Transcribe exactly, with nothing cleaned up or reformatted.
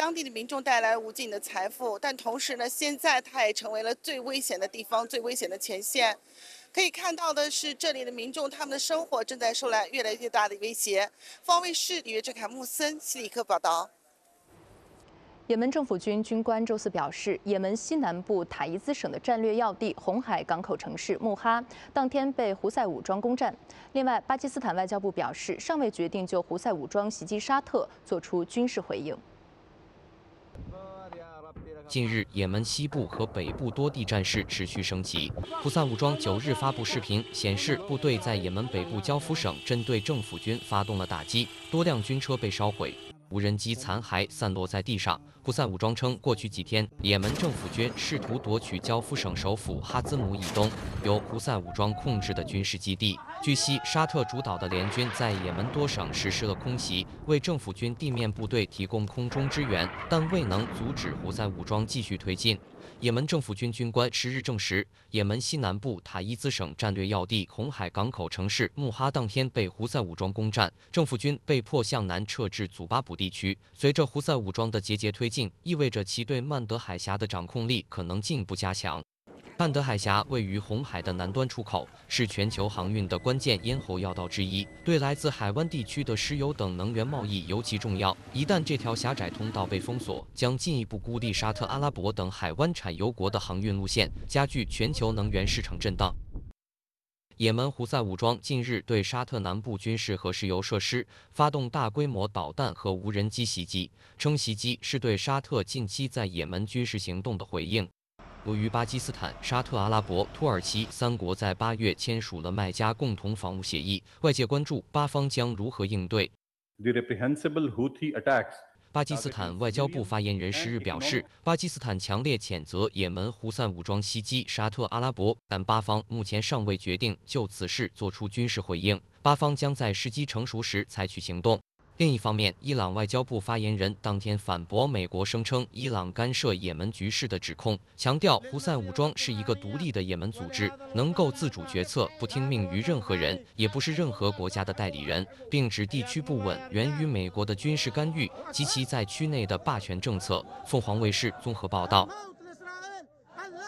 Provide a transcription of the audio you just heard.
当地的民众带来无尽的财富，但同时呢，现在它也成为了最危险的地方、最危险的前线。可以看到的是，这里的民众他们的生活正在受到越来越大的威胁。方卫视里约郑凯穆森西里克报道。 也门政府军军官周四表示，也门西南部塔伊兹省的战略要地红海港口城市穆哈当天被胡塞武装攻占。另外，巴基斯坦外交部表示，尚未决定就胡塞武装袭击沙特作出军事回应。 近日，也门西部和北部多地战事持续升级。胡塞武装九日发布视频，显示部队在也门北部焦夫省针对政府军发动了打击，多辆军车被烧毁，无人机残骸散落在地上。胡塞武装称，过去几天，也门政府军试图夺取焦夫省首府哈兹姆以东由胡塞武装控制的军事基地。据悉，沙特主导的联军在也门多省实施了空袭，为政府军地面部队提供空中支援，但未能阻止胡塞武装继续推进。 也门政府军军官十日证实，也门西南部塔伊兹省战略要地红海港口城市穆哈当天被胡塞武装攻占，政府军被迫向南撤至祖巴卜地区。随着胡塞武装的节节推进，意味着其对曼德海峡的掌控力可能进一步加强。 曼德海峡位于红海的南端出口，是全球航运的关键咽喉要道之一，对来自海湾地区的石油等能源贸易尤其重要。一旦这条狭窄通道被封锁，将进一步孤立沙特阿拉伯等海湾产油国的航运路线，加剧全球能源市场震荡。 也门胡塞武装近日对沙特南部军事和石油设施发动大规模导弹和无人机袭击，称袭击是对沙特近期在也门军事行动的回应。 由于巴基斯坦、沙特阿拉伯、土耳其三国在八月签署了麦加共同防务协议，外界关注巴方将如何应对。巴基斯坦外交部发言人十日表示，巴基斯坦强烈谴责也门胡塞武装袭击沙特阿拉伯，但巴方目前尚未决定就此事作出军事回应，巴方将在时机成熟时采取行动。 另一方面，伊朗外交部发言人当天反驳美国声称伊朗干涉也门局势的指控，强调胡塞武装是一个独立的也门组织，能够自主决策，不听命于任何人，也不是任何国家的代理人，并指地区不稳源于美国的军事干预及其在区内的霸权政策。凤凰卫视综合报道。